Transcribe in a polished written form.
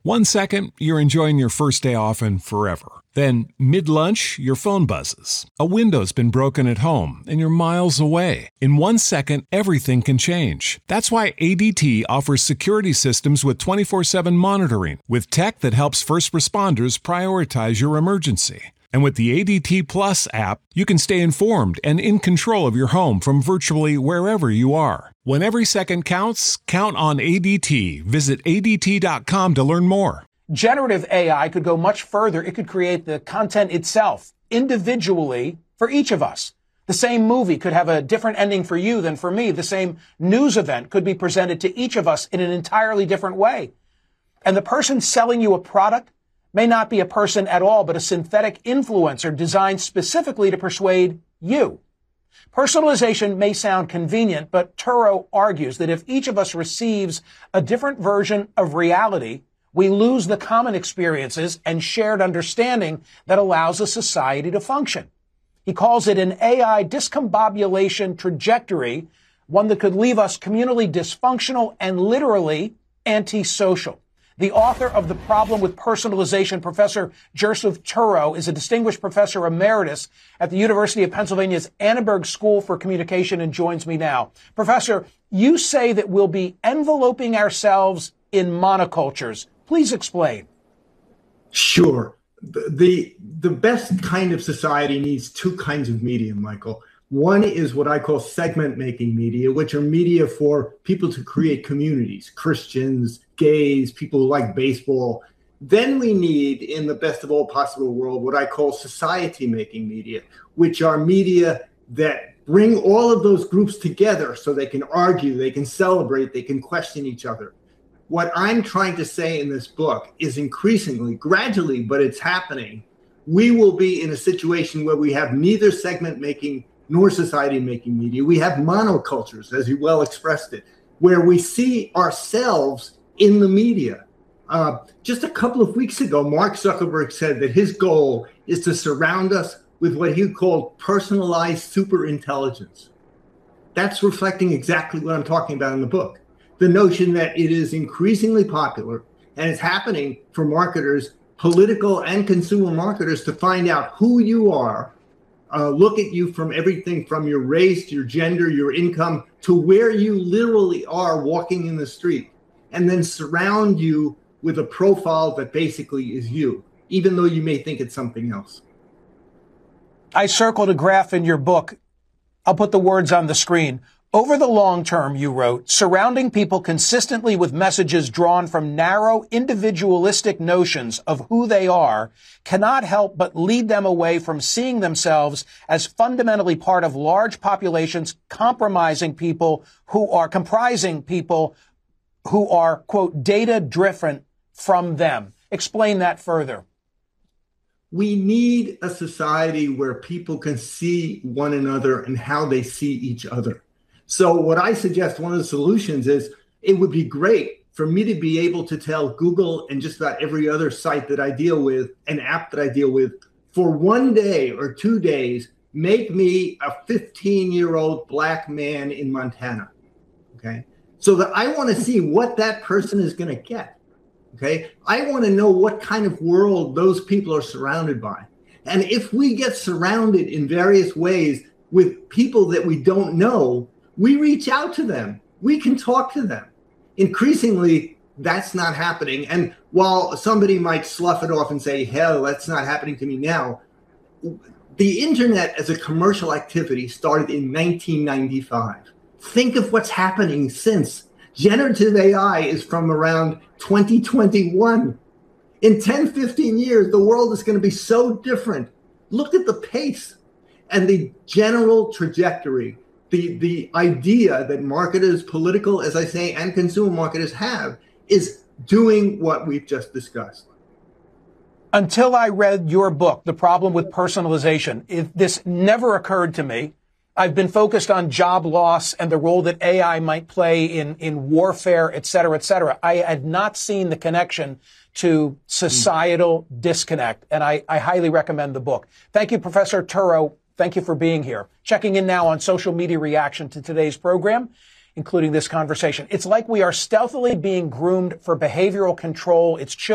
1 second, you're enjoying your first day off and forever. Then, mid-lunch, your phone buzzes. A window's been broken at home and you're miles away. In 1 second, everything can change. That's why ADT offers security systems with 24/7 monitoring, with tech that helps first responders prioritize your emergency. And with the ADT Plus app, you can stay informed and in control of your home from virtually wherever you are. When every second counts, count on ADT. Visit ADT.com to learn more. Generative AI could go much further. It could create the content itself individually for each of us. The same movie could have a different ending for you than for me. The same news event could be presented to each of us in an entirely different way. And the person selling you a product may not be a person at all, but a synthetic influencer designed specifically to persuade you. Personalization may sound convenient, but Turow argues that if each of us receives a different version of reality, we lose the common experiences and shared understanding that allows a society to function. He calls it an AI discombobulation trajectory, one that could leave us communally dysfunctional and literally antisocial. The author of The Problem with Personalization, Professor Joseph Turow, is a distinguished professor emeritus at the University of Pennsylvania's Annenberg School for Communication and joins me now. Professor, you say that we'll be enveloping ourselves in monocultures. Please explain. Sure. The best kind of society needs two kinds of media, Michael. One is what I call segment-making media, which are media for people to create communities, Christians, gays, people who like baseball. Then we need, in the best of all possible world, what I call society-making media, which are media that bring all of those groups together so they can argue, they can celebrate, they can question each other. What I'm trying to say in this book is increasingly, gradually, but it's happening, we will be in a situation where we have neither segment-making nor society-making media. We have monocultures, as you well expressed it, where we see ourselves in the media. Just a couple of weeks ago, Mark Zuckerberg said that his goal is to surround us with what he called personalized superintelligence. That's reflecting exactly what I'm talking about in the book. The notion that it is increasingly popular, and it's happening for marketers, political and consumer marketers, to find out who you are, look at you from everything from your race, your gender, your income, to where you literally are walking in the street, and then surround you with a profile that basically is you, even though you may think it's something else. I circled a graph in your book. I'll put the words on the screen. Over the long term, you wrote, surrounding people consistently with messages drawn from narrow, individualistic notions of who they are cannot help but lead them away from seeing themselves as fundamentally part of large populations comprising people who are, quote, data-driven from them. Explain that further. We need a society where people can see one another and how they see each other. So what I suggest, one of the solutions is, it would be great for me to be able to tell Google and just about every other site that I deal with, an app that I deal with, for 1 day or 2 days, make me a 15-year-old black man in Montana, okay? So that I want to see what that person is going to get, okay? I want to know what kind of world those people are surrounded by. And if we get surrounded in various ways with people that we don't know, we reach out to them. We can talk to them. Increasingly, that's not happening. And while somebody might slough it off and say, hell, that's not happening to me now, the internet as a commercial activity started in 1995. Think of what's happening since. Generative AI is from around 2021. In 10, 15 years, the world is going to be so different. Look at the pace and the general trajectory. The idea that marketers, political, as I say, and consumer marketers have is doing what we've just discussed. Until I read your book, The Problem with Personalization, this never occurred to me. I've been focused on job loss and the role that AI might play in warfare, et cetera, et cetera. I had not seen the connection to societal disconnect, and I highly recommend the book. Thank you, Professor Turow. Thank you for being here. Checking in now on social media reaction to today's program, including this conversation. It's like we are stealthily being groomed for behavioral control. It's